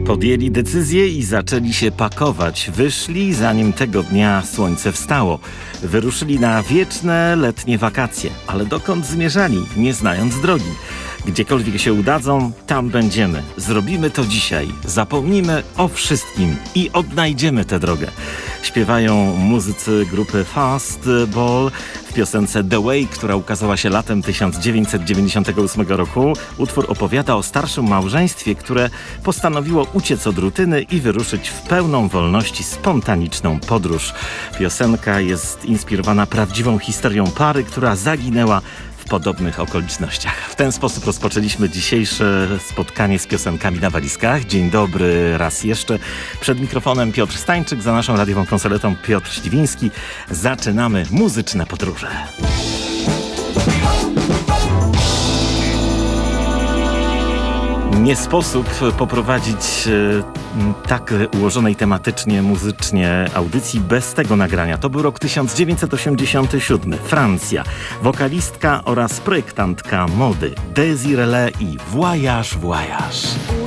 Podjęli decyzję i zaczęli się pakować. Wyszli, zanim tego dnia słońce wstało. Wyruszyli na wieczne letnie wakacje. Ale dokąd zmierzali, nie znając drogi? Gdziekolwiek się udadzą, tam będziemy. Zrobimy to dzisiaj. Zapomnimy o wszystkim i odnajdziemy tę drogę. Śpiewają muzycy grupy Fastball w piosence The Way, która ukazała się latem 1998 roku. Utwór opowiada o starszym małżeństwie, które postanowiło uciec od rutyny i wyruszyć w pełną wolności spontaniczną podróż. Piosenka jest inspirowana prawdziwą historią pary, która zaginęła w podobnych okolicznościach. W ten sposób rozpoczęliśmy dzisiejsze spotkanie z piosenkami na walizkach. Dzień dobry raz jeszcze. Przed mikrofonem Piotr Stańczyk, za naszą radiową konsoletą Piotr Ściwiński. Zaczynamy muzyczne podróże. Nie sposób poprowadzić tak ułożonej tematycznie, muzycznie audycji bez tego nagrania. To był rok 1987. Francja. Wokalistka oraz projektantka mody Désirée Le i Voyage, Voyage.